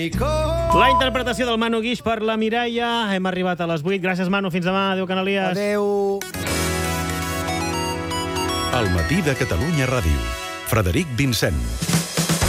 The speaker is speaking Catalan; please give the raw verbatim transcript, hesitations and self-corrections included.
La interpretació del Manu Guix per la Mireia. Hem arribat a les vuit. Gràcies, Manu. Fins demà. Adéu, Canalies. Adéu. El matí de Catalunya Ràdio. Frederic Vincent.